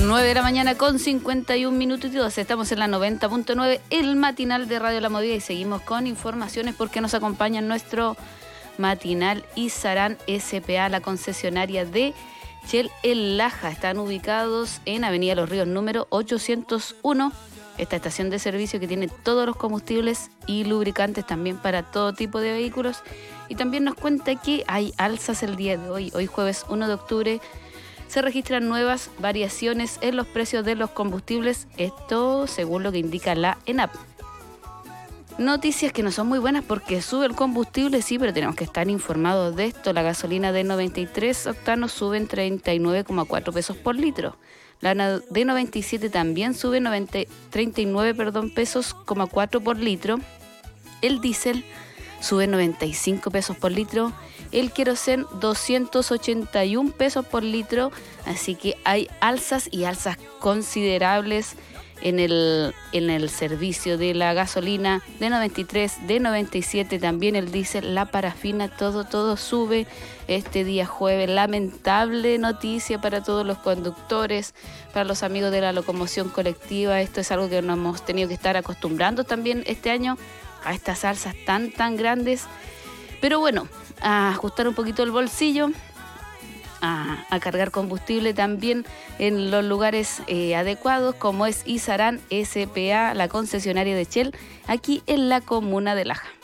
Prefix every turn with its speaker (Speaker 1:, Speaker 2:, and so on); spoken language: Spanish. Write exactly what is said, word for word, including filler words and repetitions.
Speaker 1: nueve de la mañana con cincuenta y un minutitos. Estamos en la noventa punto nueve, el matinal de Radio La Movida, y seguimos con informaciones porque nos acompaña en nuestro matinal Isarán S P A, la concesionaria de Shell en Laja. Están ubicados en Avenida Los Ríos número ochocientos uno, esta estación de servicio que tiene todos los combustibles y lubricantes también para todo tipo de vehículos. Y también nos cuenta que hay alzas el día de hoy, hoy jueves uno de octubre. Se registran nuevas variaciones en los precios de los combustibles, esto según lo que indica la ENAP. Noticias que no son muy buenas porque sube el combustible, sí, pero tenemos que estar informados de esto. La gasolina de noventa y tres octanos sube en treinta y nueve coma cuatro pesos por litro. La de noventa y siete también sube noventa, treinta y nueve perdón, pesos, cuatro por litro. El diésel sube noventa y cinco pesos por litro. El querosén doscientos ochenta y un pesos por litro. Así que hay alzas y alzas considerables en el, en el servicio de la gasolina de noventa y tres, de noventa y siete, también el diésel, la parafina, todo, todo sube este día jueves. Lamentable noticia para todos los conductores, para los amigos de la locomoción colectiva. Esto es algo que nos hemos tenido que estar acostumbrando también este año a estas alzas tan, tan grandes. Pero bueno, a ajustar un poquito el bolsillo, a, a cargar combustible también en los lugares eh, adecuados, como es Isarán S P A, la concesionaria de Shell, aquí en la comuna de Laja.